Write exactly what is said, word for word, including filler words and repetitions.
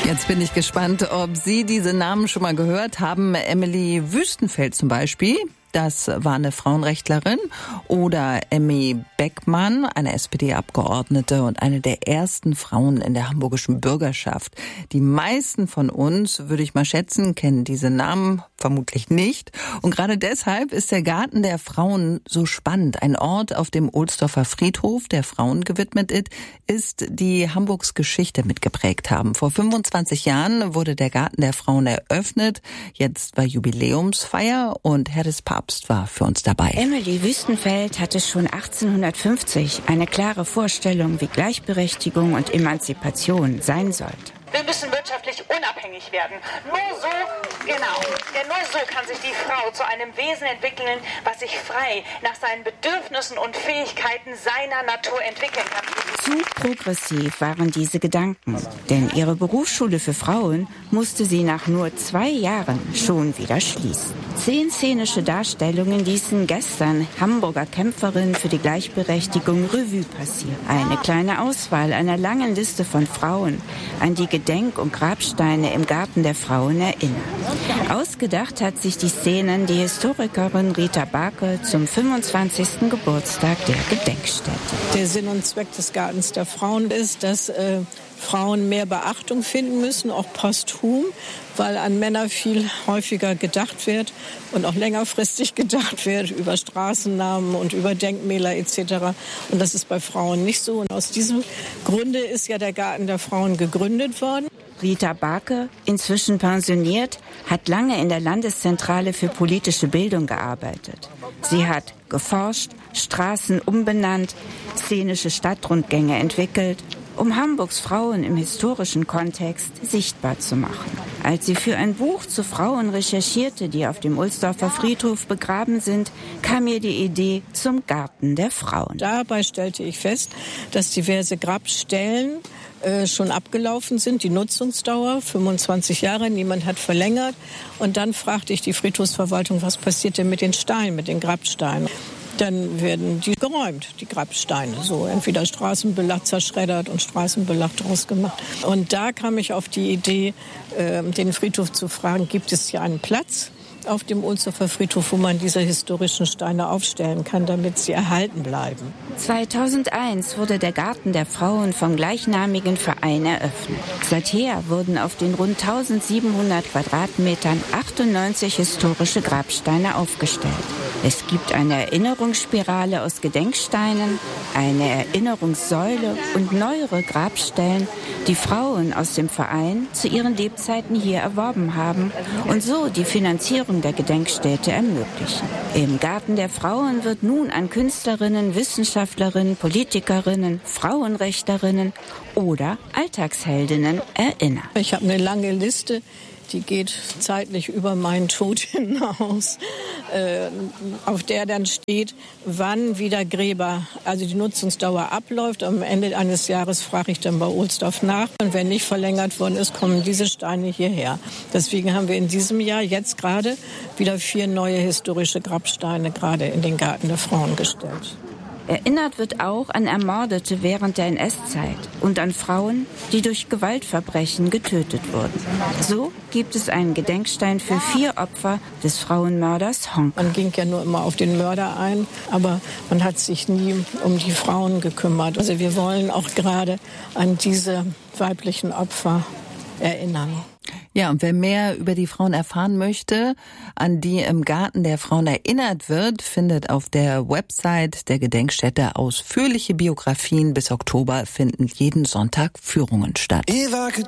Jetzt bin ich gespannt, ob Sie diese Namen schon mal gehört haben. Emily Wüstenfeld zum Beispiel. Das war eine Frauenrechtlerin. Oder Emmy Beckmann, eine S P D-Abgeordnete und eine der ersten Frauen in der hamburgischen Bürgerschaft. Die meisten von uns, würde ich mal schätzen, kennen diese Namen vermutlich nicht. Und gerade deshalb ist der Garten der Frauen so spannend. Ein Ort auf dem Ohlsdorfer Friedhof, der Frauen gewidmet ist, die Hamburgs Geschichte mitgeprägt haben. Vor fünfundzwanzig Jahren wurde der Garten der Frauen eröffnet. Jetzt war Jubiläumsfeier und Herr des Papst war für uns dabei. Emily Wüstenfeld hatte schon achtzehnhundertfünfzig eine klare Vorstellung, wie Gleichberechtigung und Emanzipation sein sollte. Wir müssen wirtschaftlich unabhängig werden. Nur so, genau, ja, nur so kann sich die Frau zu einem Wesen entwickeln, was sich frei nach seinen Bedürfnissen und Fähigkeiten seiner Natur entwickeln kann. Zu progressiv waren diese Gedanken, denn ihre Berufsschule für Frauen musste sie nach nur zwei Jahren schon wieder schließen. Zehn szenische Darstellungen ließen gestern Hamburger Kämpferinnen für die Gleichberechtigung Revue passieren. Eine kleine Auswahl einer langen Liste von Frauen, an die Gedenk- und Grabsteine im Garten der Frauen erinnern. Ausgedacht hat sich die Szenen die Historikerin Rita Barke zum fünfundzwanzigsten Geburtstag der Gedenkstätte. Der Sinn und Zweck des Gartens der Frauen ist, dass äh, Frauen mehr Beachtung finden müssen, auch posthum, weil an Männer viel häufiger gedacht wird und auch längerfristig gedacht wird über Straßennamen und über Denkmäler et cetera. Und das ist bei Frauen nicht so. Und aus diesem Grunde ist ja der Garten der Frauen gegründet worden. Rita Barke, inzwischen pensioniert, hat lange in der Landeszentrale für politische Bildung gearbeitet. Sie hat geforscht, Straßen umbenannt, szenische Stadtrundgänge entwickelt, um Hamburgs Frauen im historischen Kontext sichtbar zu machen. Als sie für ein Buch zu Frauen recherchierte, die auf dem Ohlsdorfer Friedhof begraben sind, kam ihr die Idee zum Garten der Frauen. Dabei stellte ich fest, dass diverse Grabstellen äh, schon abgelaufen sind, die Nutzungsdauer, fünfundzwanzig Jahre, niemand hat verlängert. Und dann fragte ich die Friedhofsverwaltung, was passiert denn mit den Steinen, mit den Grabsteinen? Dann werden die geräumt, die Grabsteine. So entweder Straßenbelag zerschreddert und Straßenbelag draus gemacht. Und da kam ich auf die Idee, äh, den Friedhof zu fragen, gibt es hier einen Platz auf dem Ohlsdorfer Friedhof, wo man diese historischen Steine aufstellen kann, damit sie erhalten bleiben. zweitausendeins wurde der Garten der Frauen vom gleichnamigen Verein eröffnet. Seither wurden auf den rund eintausendsiebenhundert Quadratmetern achtundneunzig historische Grabsteine aufgestellt. Es gibt eine Erinnerungsspirale aus Gedenksteinen, eine Erinnerungssäule und neuere Grabstellen, die Frauen aus dem Verein zu ihren Lebzeiten hier erworben haben und so die Finanzierung der Gedenkstätte ermöglichen. Im Garten der Frauen wird nun an Künstlerinnen, Wissenschaftlerinnen, Politikerinnen, Frauenrechtlerinnen oder Alltagsheldinnen erinnert. Ich habe eine lange Liste, die geht zeitlich über meinen Tod hinaus, äh, auf der dann steht, wann wieder Gräber, also die Nutzungsdauer abläuft. Am Ende eines Jahres frage ich dann bei Ohlsdorf nach. Und wenn nicht verlängert worden ist, kommen diese Steine hierher. Deswegen haben wir in diesem Jahr jetzt gerade wieder vier neue historische Grabsteine gerade in den Garten der Frauen gestellt. Erinnert wird auch an Ermordete während der N S-Zeit und an Frauen, die durch Gewaltverbrechen getötet wurden. So gibt es einen Gedenkstein für vier Opfer des Frauenmörders Honk. Man ging ja nur immer auf den Mörder ein, aber man hat sich nie um die Frauen gekümmert. Also wir wollen auch gerade an diese weiblichen Opfer erinnern. Ja, und wer mehr über die Frauen erfahren möchte, an die im Garten der Frauen erinnert wird, findet auf der Website der Gedenkstätte ausführliche Biografien. Bis Oktober finden jeden Sonntag Führungen statt. If I could